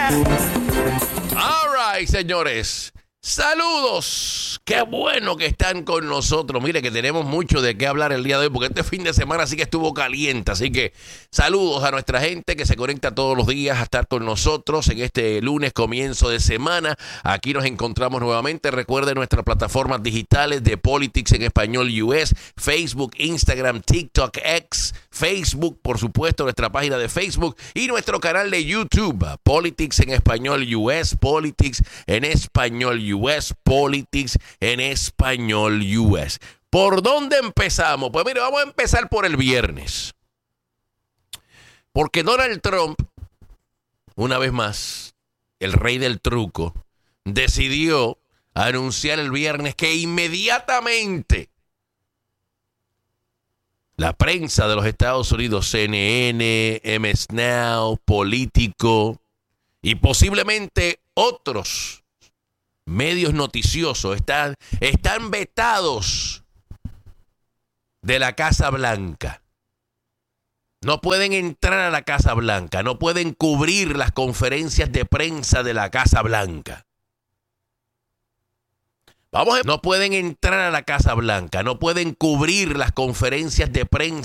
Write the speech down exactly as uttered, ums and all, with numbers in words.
All right, señores. Saludos. Qué bueno que están con nosotros. Mire que tenemos mucho de qué hablar el día de hoy porque este fin de semana sí que estuvo caliente. Así que saludos a nuestra gente que se conecta todos los días a estar con nosotros en este lunes comienzo de semana. Aquí nos encontramos nuevamente. Recuerden nuestras plataformas digitales de Politics en Español U S, Facebook, Instagram, TikTok, X, Facebook, por supuesto, nuestra página de Facebook y nuestro canal de YouTube, Politics en Español U S, Politics en Español U S, Politics en Español U S. ¿Por dónde empezamos? Pues mire, vamos a empezar por el viernes. Porque Donald Trump, una vez más, el rey del truco, decidió anunciar el viernes que inmediatamente la prensa de los Estados Unidos, C N N, M S Now, Político y posiblemente otros medios noticiosos están, están vetados de la Casa Blanca. No pueden entrar a la Casa Blanca, no pueden cubrir las conferencias de prensa de la Casa Blanca. Vamos a, no pueden entrar a la Casa Blanca, no pueden cubrir las conferencias de prensa